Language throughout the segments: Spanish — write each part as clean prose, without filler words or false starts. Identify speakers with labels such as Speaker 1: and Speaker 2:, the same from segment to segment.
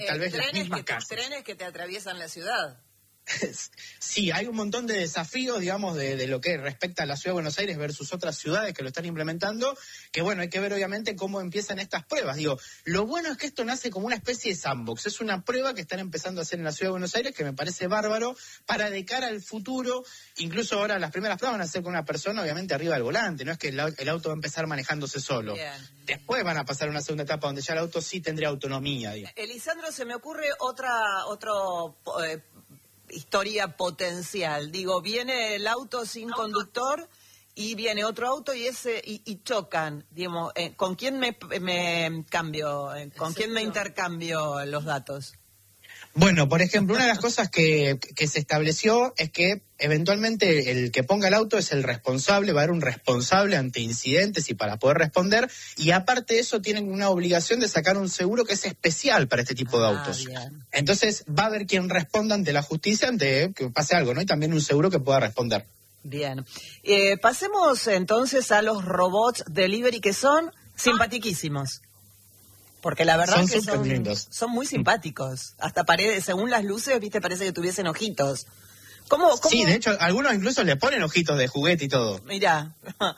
Speaker 1: tal vez las mismas
Speaker 2: casas. Trenes que te atraviesan la ciudad.
Speaker 1: Sí, hay un montón de desafíos, digamos, de lo que respecta a la Ciudad de Buenos Aires versus otras ciudades que lo están implementando, que bueno, hay que ver obviamente cómo empiezan estas pruebas. Digo, lo bueno es que esto nace como una especie de sandbox, es una prueba que están empezando a hacer en la Ciudad de Buenos Aires que me parece bárbaro para de cara al futuro, incluso ahora las primeras pruebas van a ser con una persona obviamente arriba del volante, no es que el auto va a empezar manejándose solo. Bien. Después van a pasar a una segunda etapa donde ya el auto sí tendría autonomía. Digamos.
Speaker 2: Elisandro, se me ocurre otro historia potencial. Digo, viene el auto sin conductor y viene otro auto y chocan. Digamos, ¿con quién me cambio? ¿Con quién me intercambio los datos?
Speaker 1: Bueno, por ejemplo, una de las cosas que se estableció es que eventualmente el que ponga el auto es el responsable, va a haber un responsable ante incidentes y para poder responder, y aparte de eso tienen una obligación de sacar un seguro que es especial para este tipo de autos. Bien. Entonces va a haber quien responda ante la justicia ante que pase algo, ¿no? Y también un seguro que pueda responder.
Speaker 2: Bien. Pasemos entonces a los robots delivery que son simpatiquísimos. Porque la verdad que son muy simpáticos. Hasta según las luces, viste, parece que tuviesen ojitos. ¿Cómo?
Speaker 1: Sí, de hecho, algunos incluso le ponen ojitos de juguete y todo.
Speaker 2: Mirá,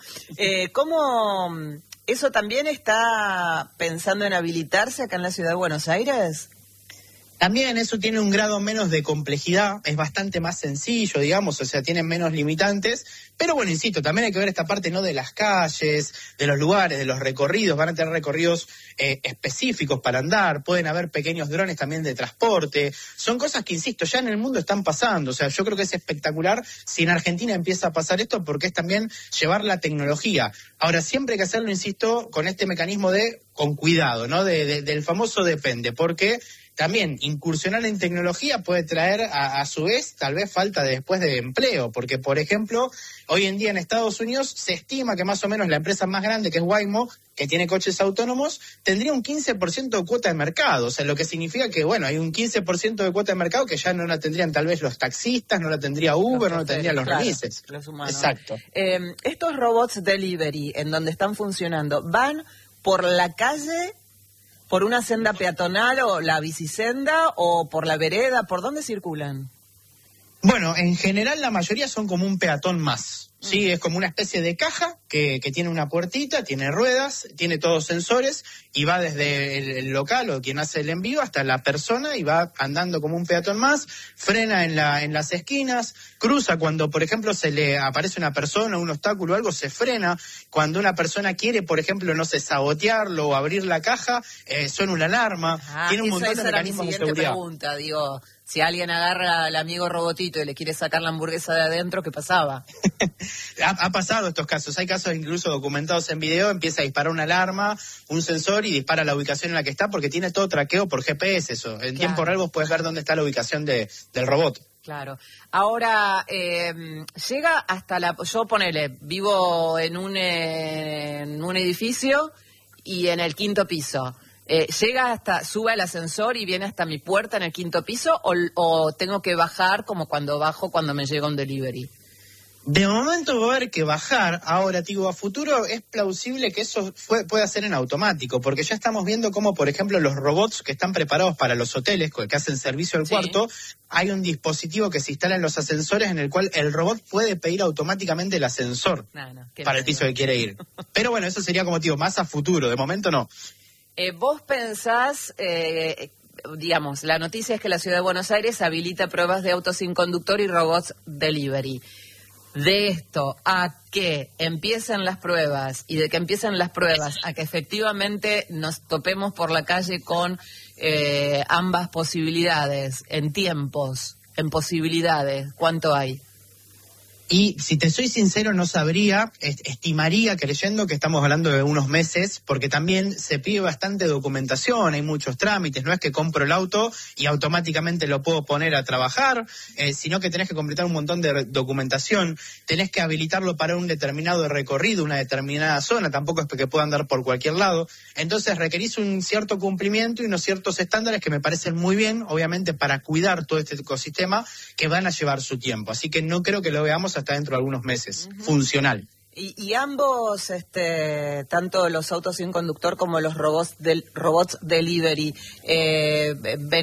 Speaker 2: ¿cómo eso también está pensando en habilitarse acá en la Ciudad de Buenos Aires?
Speaker 1: También eso tiene un grado menos de complejidad, es bastante más sencillo, digamos, o sea, tienen menos limitantes, pero bueno, insisto, también hay que ver esta parte, ¿no?, de las calles, de los lugares, de los recorridos, van a tener recorridos específicos para andar, pueden haber pequeños drones también de transporte, son cosas que, insisto, ya en el mundo están pasando, o sea, yo creo que es espectacular si en Argentina empieza a pasar esto, porque es también llevar la tecnología. Ahora, siempre hay que hacerlo, insisto, con este mecanismo con cuidado, ¿no?, del famoso depende, porque también incursionar en tecnología puede traer a su vez tal vez falta después de empleo, porque por ejemplo hoy en día en Estados Unidos se estima que más o menos la empresa más grande, que es Waymo, que tiene coches autónomos, tendría un 15% de cuota de mercado, o sea, lo que significa que bueno, hay un 15% de cuota de mercado que ya no la tendrían tal vez los taxistas, no la tendría Uber, no la tendrían los remises.
Speaker 2: Los humanos.
Speaker 1: Exacto.
Speaker 2: Estos robots delivery en donde están funcionando, ¿van por la calle, por una senda peatonal o la bicisenda o por la vereda? ¿Por dónde circulan?
Speaker 1: Bueno, en general la mayoría son como un peatón más. Sí, es como una especie de caja que tiene una puertita, tiene ruedas, tiene todos sensores y va desde el local o quien hace el envío hasta la persona y va andando como un peatón más, frena en las esquinas, cruza cuando, por ejemplo, se le aparece una persona, un obstáculo o algo, se frena. Cuando una persona quiere, por ejemplo, no sé, sabotearlo o abrir la caja, suena una alarma. Tiene un montón de mecanismos de seguridad.
Speaker 2: Pregunta, digo, si alguien agarra al amigo robotito y le quiere sacar la hamburguesa de adentro, ¿qué pasaba?
Speaker 1: Ha pasado estos casos, hay casos incluso documentados en video, empieza a disparar una alarma, un sensor y dispara la ubicación en la que está porque tiene todo traqueo por GPS eso. En tiempo real vos podés ver dónde está la ubicación del robot. Claro.
Speaker 2: Ahora, llega hasta yo vivo en un edificio y en el 5º piso. ¿Sube al ascensor y viene hasta mi puerta en el 5º piso o tengo que bajar como cuando me llega un delivery?
Speaker 1: De momento va a haber que bajar. Ahora, digo, a futuro es plausible que eso pueda ser en automático, porque ya estamos viendo cómo, por ejemplo, los robots que están preparados para los hoteles, que hacen servicio al cuarto, hay un dispositivo que se instala en los ascensores en el cual el robot puede pedir automáticamente el ascensor para el piso que quiere ir. Pero bueno, eso sería como, más a futuro, de momento no.
Speaker 2: ¿Vos pensás, digamos, la noticia es que la Ciudad de Buenos Aires habilita pruebas de autos sin conductor y robots delivery? De esto a que empiecen las pruebas y de que empiecen las pruebas a que efectivamente nos topemos por la calle con ambas posibilidades, en tiempos, en posibilidades, ¿cuánto hay?
Speaker 1: Y si te soy sincero, no sabría, estimaría creyendo que estamos hablando de unos meses, porque también se pide bastante documentación, hay muchos trámites, no es que compro el auto y automáticamente lo puedo poner a trabajar, sino que tenés que completar un montón de documentación, tenés que habilitarlo para un determinado recorrido, una determinada zona, tampoco es que pueda andar por cualquier lado, entonces requerís un cierto cumplimiento y unos ciertos estándares que me parecen muy bien, obviamente para cuidar todo este ecosistema, que van a llevar su tiempo, así que no creo que lo veamos hasta dentro de algunos meses, funcional.
Speaker 2: Y ambos, tanto los autos sin conductor como los robots delivery,